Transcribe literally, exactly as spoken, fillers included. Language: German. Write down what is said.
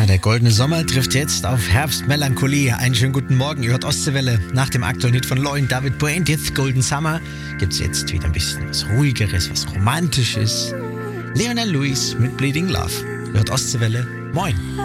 Ja, der goldene Sommer trifft jetzt auf Herbstmelancholie. Einen schönen guten Morgen, ihr hört Ostseewelle. Nach dem aktuellen Hit von Lloyd David Brand, jetzt Golden Summer, gibt's jetzt wieder ein bisschen was Ruhigeres, was Romantisches. Lionel Lewis mit Bleeding Love. Ihr hört Ostseewelle. Moin.